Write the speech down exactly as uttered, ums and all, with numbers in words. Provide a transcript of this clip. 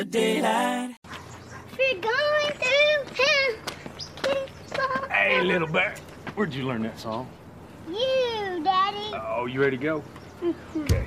for daylight. We're going through hell. Hey, little bear. Where'd you learn that song? You, Daddy. Oh, you ready to go? Okay.